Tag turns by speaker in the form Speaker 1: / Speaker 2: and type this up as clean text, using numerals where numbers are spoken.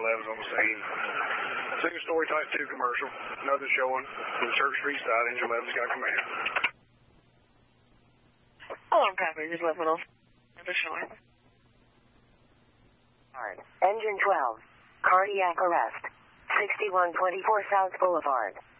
Speaker 1: 11's on the scene. Single story type 2 commercial. Nothing showing. In Church Street side, engine 11's got command.
Speaker 2: Alarm copy, just 11 off. Nothing showing.
Speaker 3: Engine 12. Cardiac arrest. 6124 South Boulevard.